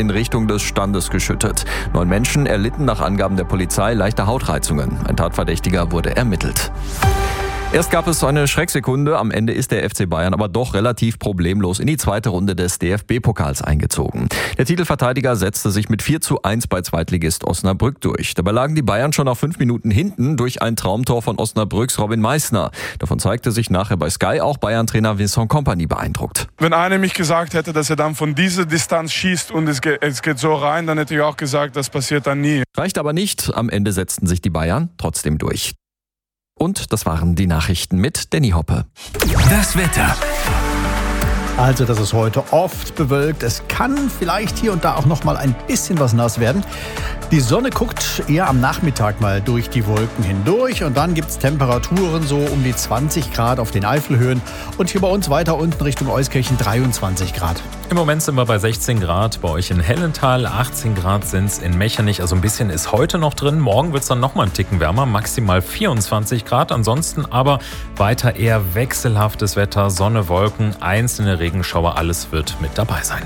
in Richtung des Standes geschüttet. 9 Menschen erlitten nach Angaben der Polizei leichte Hautreizungen. Ein Tatverdächtiger wurde ermittelt. Erst gab es eine Schrecksekunde, am Ende ist der FC Bayern aber doch relativ problemlos in die zweite Runde des DFB-Pokals eingezogen. Der Titelverteidiger setzte sich mit 4:1 bei Zweitligist Osnabrück durch. Dabei lagen die Bayern schon nach 5 Minuten hinten durch ein Traumtor von Osnabrücks Robin Meissner. Davon zeigte sich nachher bei Sky auch Bayern-Trainer Vincent Kompany beeindruckt. Wenn einer mich gesagt hätte, dass er dann von dieser Distanz schießt und es geht so rein, dann hätte ich auch gesagt, das passiert dann nie. Reicht aber nicht, am Ende setzten sich die Bayern trotzdem durch. Und das waren die Nachrichten mit Danny Hoppe. Das Wetter. Also das ist heute oft bewölkt. Es kann vielleicht hier und da auch noch mal ein bisschen was nass werden. Die Sonne guckt eher am Nachmittag mal durch die Wolken hindurch. Und dann gibt es Temperaturen so um die 20 Grad auf den Eifelhöhen. Und hier bei uns weiter unten Richtung Euskirchen 23 Grad. Im Moment sind wir bei 16 Grad, bei euch in Hellental, 18 Grad sind es in Mechernich, also ein bisschen ist heute noch drin. Morgen wird es dann nochmal einen Ticken wärmer, maximal 24 Grad. Ansonsten aber weiter eher wechselhaftes Wetter, Sonne, Wolken, einzelne Regenschauer, alles wird mit dabei sein.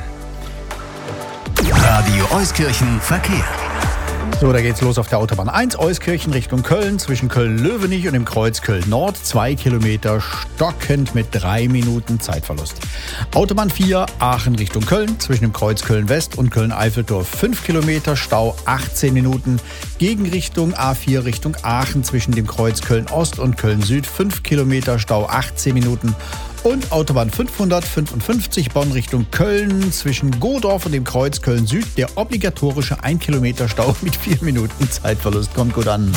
Radio Euskirchen Verkehr. So, da geht's los auf der Autobahn 1 Euskirchen Richtung Köln, zwischen Köln-Löwenich und dem Kreuz Köln-Nord, 2 Kilometer stockend mit 3 Minuten Zeitverlust. Autobahn 4 Aachen Richtung Köln, zwischen dem Kreuz Köln-West und Köln-Eiffeldorf 5 Kilometer, Stau 18 Minuten. Gegenrichtung A4 Richtung Aachen, zwischen dem Kreuz Köln-Ost und Köln-Süd 5 Kilometer, Stau 18 Minuten. Und Autobahn 555 Bonn Richtung Köln, zwischen Godorf und dem Kreuz Köln-Süd, der obligatorische 1 Kilometer Stau mit 4 Minuten Zeitverlust. Kommt gut an.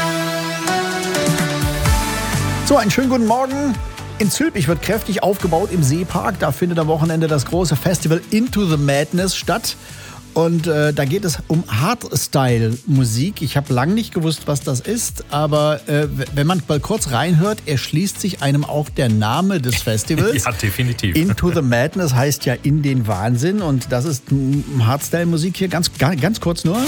So, einen schönen guten Morgen. In Zülpich wird kräftig aufgebaut im Seepark. Da findet am Wochenende das große Festival Into the Madness statt. Und da geht es um Hardstyle-Musik. Ich habe lange nicht gewusst, was das ist, aber wenn man mal kurz reinhört, erschließt sich einem auch der Name des Festivals. Ja, definitiv. Into the Madness heißt ja in den Wahnsinn und das ist Hardstyle-Musik hier ganz kurz nur.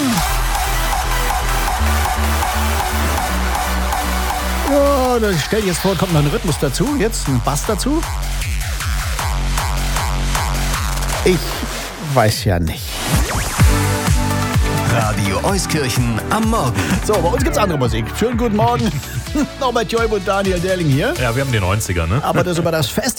Ja, stell dir jetzt vor, kommt noch ein Rhythmus dazu, jetzt ein Bass dazu. Ich weiß ja nicht. Radio Euskirchen am Morgen. So, bei uns gibt's andere Musik. Schönen guten Morgen. Norbert Joib und Daniel Derling hier. Ja, wir haben die 90er, ne? Aber das über das Festival